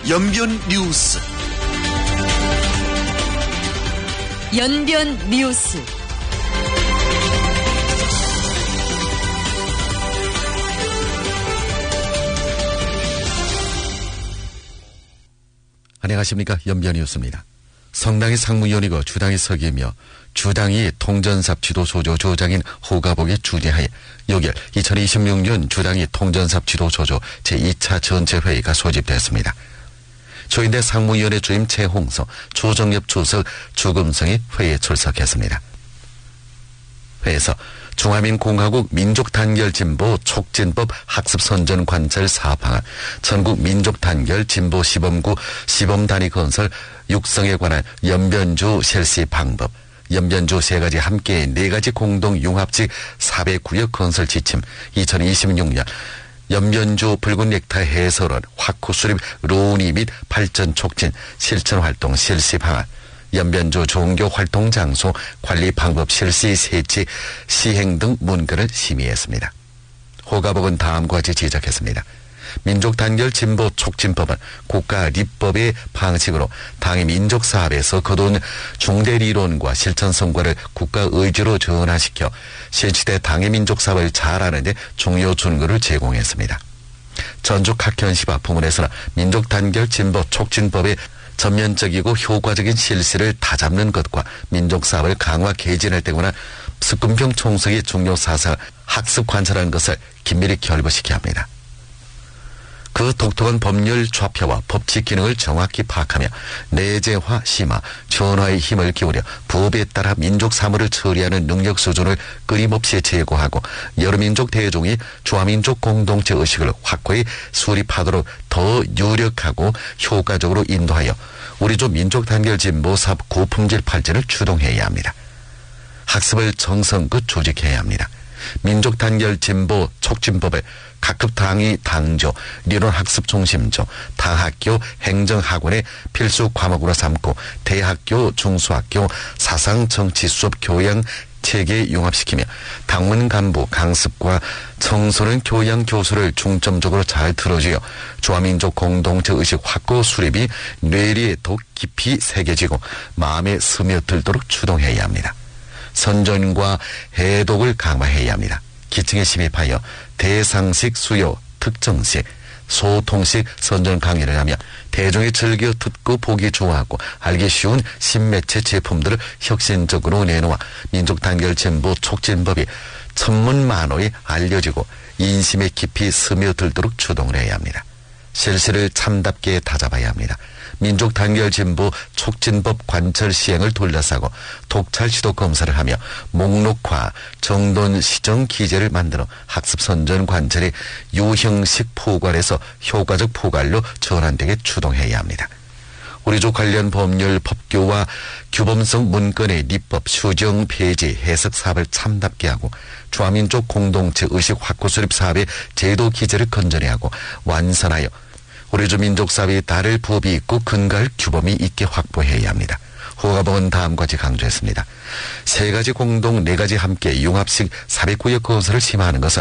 연변 뉴스. 연변 뉴스. 안녕하십니까. 연변 뉴스입니다. 성당이 상무위원이고 주당이 서기이며 주당이 통전삽 지도소조 조장인 호가복의 주재하에 요결 2026년 주당이 통전삽 지도소조 제2차 전체회의가 소집됐습니다. 조인대 상무위원회 주임 최홍서, 조정엽 주석, 주금성이 회의에 출석했습니다. 회에서 중화민공화국 민족단결진보 촉진법 학습선전관찰 사업방안, 전국민족단결진보 시범구 시범단위 건설 육성에 관한 연변주 실시 방법, 연변주 3가지 함께 4가지 공동융합직 400구역 건설 지침, 2026년 연변주 붉은 넥타이 해설원 확호 수립 로우니 및 발전 촉진 실천활동 실시 방안, 연변주 종교활동 장소 관리 방법 실시 세치 시행 등 문건을 심의했습니다. 호가복은 다음과 같이 지적했습니다. 민족단결 진보 촉진법은 국가立법의 방식으로 당의 민족사업에서 거둔 중대리론과 실천 성과를 국가 의지로 전환시켜 신시대 당의 민족사업을 잘하는 데 중요 준거를 제공했습니다. 전주학현시와 부문에서는 민족단결 진보 촉진법의 전면적이고 효과적인 실시를 다잡는 것과 민족사업을 강화 개진할 때 관한 석금평 총석의 중요 사상을 학습 관찰하는 것을 긴밀히 결부시켜야 합니다. 그 독특한 법률 좌표와 법칙 기능을 정확히 파악하며 내재화, 심화, 전화의 힘을 기울여 법에 따라 민족 사무를 처리하는 능력 수준을 끊임없이 제고하고 여러 민족 대종이 주화민족 공동체 의식을 확고히 수립하도록 더 유력하고 효과적으로 인도하여 우리조 민족단결 진보 사업 고품질 발전을 주동해야 합니다. 학습을 정성껏 조직해야 합니다. 민족단결 진보 촉진법을 각급 당위 당조,理論학습 중심조, 당학교 행정학원의 필수 과목으로 삼고 대학교, 중수학교 사상 정치 수업 교양 체계에 융합시키며 당원 간부 강습과 청소년 교양 교수를 중점적으로 잘 들어주어 주화민족 공동체 의식 확고 수립이 뇌리에 더욱 깊이 새겨지고 마음에 스며들도록 주동해야 합니다. 선전과 해독을 강화해야 합니다. 기층에 심입하여 대상식 수요, 특정식, 소통식 선전 강의를 하며 대중이 즐겨 듣고 보기 좋아하고 알기 쉬운 신매체 제품들을 혁신적으로 내놓아 민족단결 진보 촉진법이 천문만호에 알려지고 인심에 깊이 스며들도록 주동을 해야 합니다. 실시를 참답게 다잡아야 합니다. 민족단결 진보 촉진법 관철 시행을 둘러싸고 독찰 지도 검사를 하며 목록화, 정돈 시정 기재를 만들어 학습 선전 관철이 유형식 포괄에서 효과적 포괄로 전환되게 주동해야 합니다. 우리족 관련 법률 법규와 규범성 문건의立법, 수정, 폐지, 해석 사업을 참답게 하고 주화민족 공동체 의식 확고 수립 사업의 제도 기재를 건전히 하고 완선하여 우리족 민족사업이 다를 법이 있고 근거할 규범이 있게 확보해야 합니다. 호가복은 다음과 같이 강조했습니다. 3가지 공동 4가지 함께 융합식 400구역 건설을 심화하는 것은